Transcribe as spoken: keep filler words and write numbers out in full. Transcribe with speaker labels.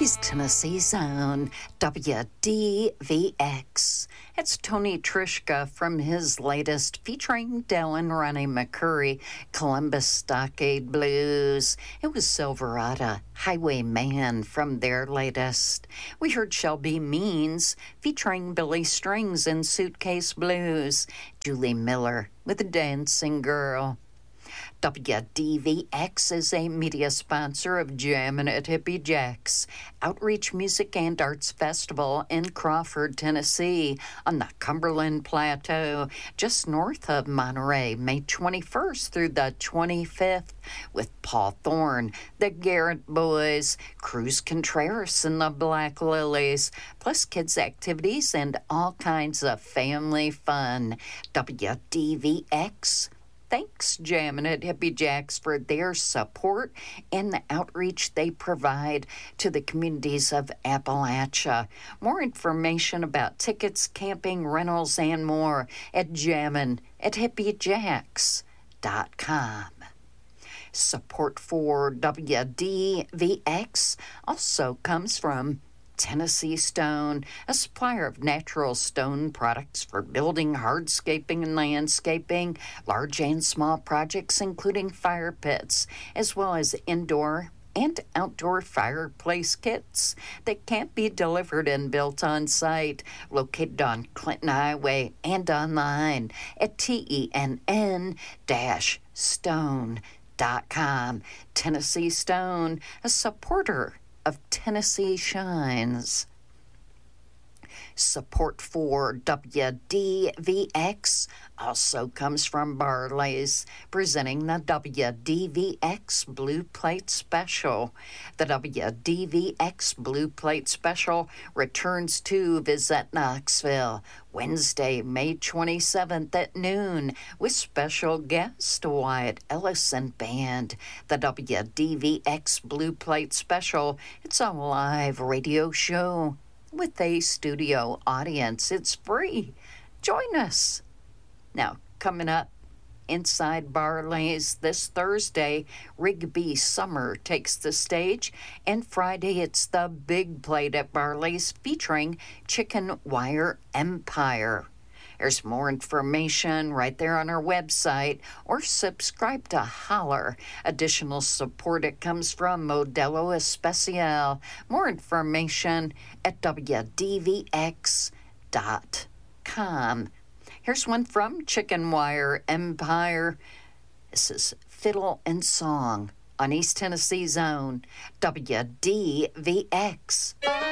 Speaker 1: East Tennessee's own W D V X. It's Tony Trishka from his latest featuring Dell and Ronnie McCurry, Columbus Stockade Blues. It was Silverado Highwayman from their latest. We heard Shelby Means featuring Billy Strings and Suitcase Blues. Julie Miller with Dancing Girl. W D V X is a media sponsor of Jammin' at Hippie Jack's Outreach Music and Arts Festival in Crawford, Tennessee, on the Cumberland Plateau, just north of Monterey, May twenty-first through the twenty-fifth, with Paul Thorne, the Garrett Boys, Cruz Contreras, and the Black Lilies, plus kids' activities and all kinds of family fun. W D V X. Thanks, Jammin' at Hippie Jack's, for their support and the outreach they provide to the communities of Appalachia. More information about tickets, camping, rentals, and more at jammin at hippie jacks dot com. Support for W D V X also comes from Tennessee Stone, a supplier of natural stone products for building, hardscaping, and landscaping, large and small projects, including fire pits, as well as indoor and outdoor fireplace kits that can't be delivered and built on site. Located on Clinton Highway and online at tenn stone dot com. Tennessee Stone, a supporter of Tennessee Shines. Support for W D V X also comes from Barley's, presenting the W D V X Blue Plate Special. The W D V X Blue Plate Special returns to Visit Knoxville Wednesday, May twenty-seventh at noon with special guest Wyatt Ellison Band. The W D V X Blue Plate Special, it's a live radio show with a studio audience. It's free. Join us. Now, coming up inside Barley's this Thursday, Rigby Summer takes the stage, and Friday it's the Big Plate at Barley's featuring Chicken Wire Empire. There's more information right there on our website, or subscribe to Holler. Additional support, it comes from Modelo Especial. More information at W D V X dot com. Here's one from Chicken Wire Empire. This is Fiddle and Song on East Tennessee's own W D V X.